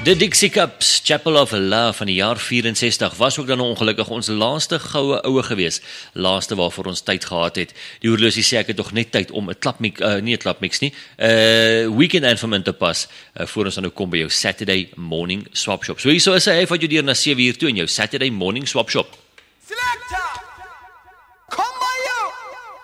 De Dixie Cups, Chapel of Love van die jaar 64 was ook dan ongelukkig ons laaste goue oue gewees, laaste waarvoor ons tyd gehad het. Die horlosie sê ek het nog net tyd om 'n klapmix nie, weekend anthem in te pas, voor ons dan nou kom by jou Saturday Morning Swap Shop. So hierso is hy, vat jou deur na 7 uur toe in jou Saturday Morning Swap Shop.